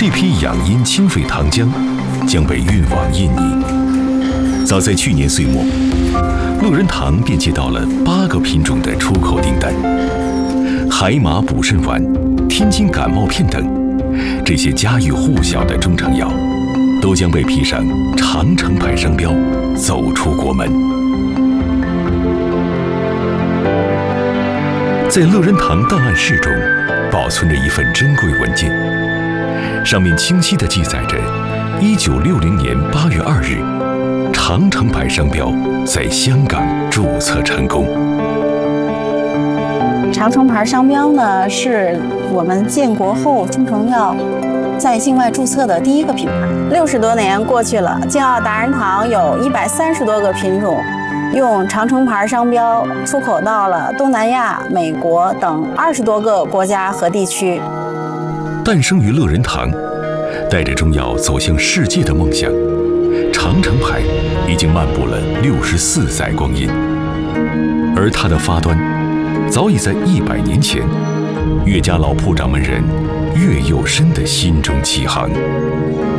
这批养阴清肺糖浆将被运往印尼。早在去年岁末，乐仁堂便接到了8个品种的出口订单。海马补肾丸、天津感冒片等，这些家喻户晓的中成药，都将被披上长城牌商标，走出国门。在乐仁堂档案室中，保存着一份珍贵文件，上面清晰地记载着1960年8月2日，长城牌商标在香港注册成功。 长城牌商标呢，是我们建国后中成药在境外注册的第一个品牌。60多年过去了，敬奥达仁堂有130多个品种，用长城牌商标出口到了东南亚、美国等20多个国家和地区。 诞生于乐仁堂，带着中药走向世界的梦想，长城牌已经漫步了64载光阴，而它的发端早已在100年前岳家老铺掌门人岳佑深的心中起航。